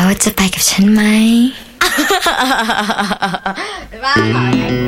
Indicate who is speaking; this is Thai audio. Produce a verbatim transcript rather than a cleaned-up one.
Speaker 1: จะไปกับฉันไหม
Speaker 2: บ้าขอให้